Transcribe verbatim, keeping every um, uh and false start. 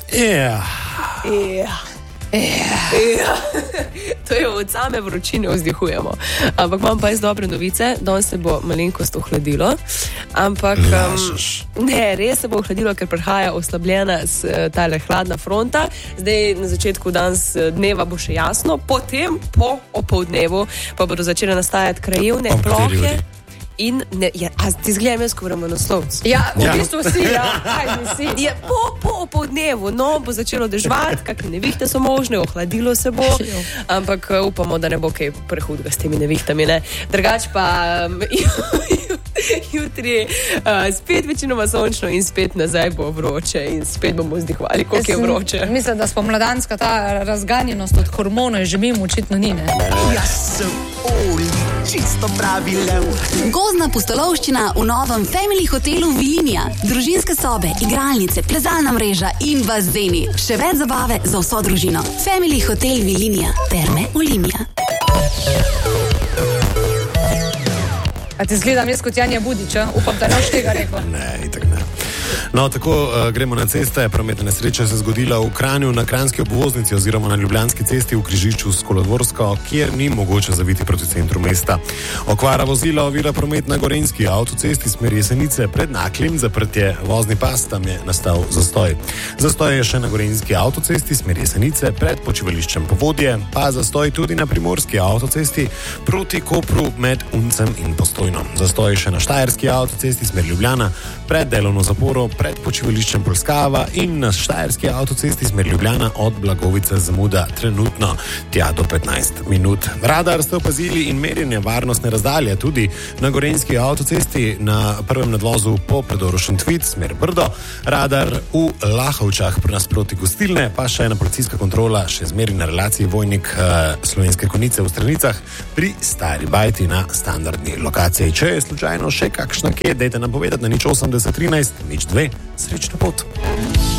Ja. Ja. Ja. To je od same vročine vzdihujemo. Ampak imam pa jaz dobre novice, danes se bo malenkost ohladilo. Ampak um, ne, res se bo ohladilo, ker prihaja oslabljena tale hladna fronta. Zdaj na začetku danes dneva bo še jasno, potem po opoldnevu pa bodo začele nastajati krajevne plohe. In ne, ja, a ti zgledam jaz, ko vremo naslovc. Ja, v ja. bistvu si, ja, kaj si. Ja, po, po opoldnevu, no, bo začelo dežvati, kakšne nevihte so možne, ohladilo se bo, ampak upamo, da ne bo kaj prehudga s temi nevihtami, ne. Drugač pa um, jutri uh, spet večinoma sončno in spet nazaj bo vroče in spet bomo vzdihvali, koliko je vroče. Mislim, da spomladanska ta razganjenost od hormonov že mimo očitno ni, ne. Jaz sem Oli, čisto pravi lev. Gozdna pustolovščina v novem Family hotelu Vilinija. Družinske sobe, igralnice, plezalna mreža in bazeni. Še več zabave za vso družino. Family hotel Vilinija. Terme Olimija. A ti zgledam jaz kot Janja Budiča? Upam, da ne boš tega rekel. Ne, itak ne. No, tako uh, gremo na ceste. Prometna nesreča se je zgodila v Kranju na Kranjski obvoznici oziroma na Ljubljanski cesti v križišču s Kolodvorsko, kjer ni mogoče zaviti proti centru mesta. Okvara vozila ovira promet na Gorenjski avtocesti smer Jesenice pred Naklem, zaprtje vozni pas, tam je nastal zastoj. Zastoj je še na Gorenjski avtocesti smer Jesenice pred počivališčem Povodje, pa zastoj tudi na Primorski avtocesti proti Kopru med Uncem in Postojno. Zastoj še na Štajerski avtocesti smer Ljubljana pred delovno zaporo pred počivališčem Polskava in na Štajerski avtocesti smer Ljubljana od Blagovice zamuda trenutno tja do petnajst minut. Radar ste opazili in merjenje varnostne razdalje tudi na Gorenjski avtocesti na prvem nadvozu po predoru Šentvid smer Brdo. Radar v Lahovčah nasproti gostilne, pa še ena policijska kontrola še zmeri na relaciji Vojnik uh, Slovenske Konjice v Stranicah pri Stari Bajti na standardni lokaciji. Če je slučajno še kakšna kje, dajte nam povedati na nič osemdeset trinajst nič dve. Srečno pot.